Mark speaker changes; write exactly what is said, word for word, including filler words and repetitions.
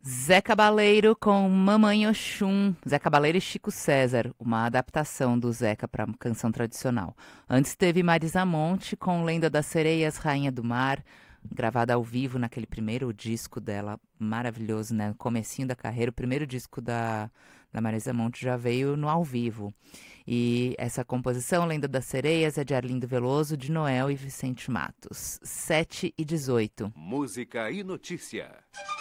Speaker 1: Zé Cabaleiro com Mamãe Oxum, Zé Cabaleiro e Chico César, uma adaptação do Zeca para uma canção tradicional. Antes teve Marisa Monte com Lenda das Sereias, Rainha do Mar, gravada ao vivo naquele primeiro disco dela, maravilhoso, né? No comecinho da carreira, o primeiro disco da, da Marisa Monte já veio no ao vivo. E essa composição, Lenda das Sereias, é de Arlindo Veloso, de Noel e Vicente Matos. sete e dezoito.
Speaker 2: Música e notícia.